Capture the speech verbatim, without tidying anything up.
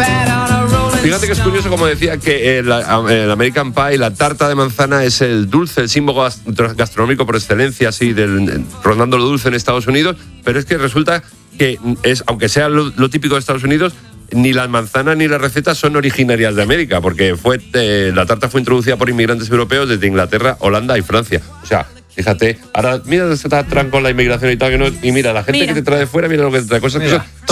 Fíjate que es curioso, como decía, que el, el American Pie, la tarta de manzana, es el dulce, el símbolo gastronómico por excelencia, así, del, rondando lo dulce en Estados Unidos, pero es que resulta que, es, aunque sea lo, lo típico de Estados Unidos, ni las manzanas ni las recetas son originarias de América, porque fue eh, la tarta fue introducida por inmigrantes europeos desde Inglaterra, Holanda y Francia. O sea, fíjate, ahora mira, se está tranco la inmigración y tal, que no, y mira, la gente Mira. que te trae de fuera, mira lo que te trae, cosas Mira. que son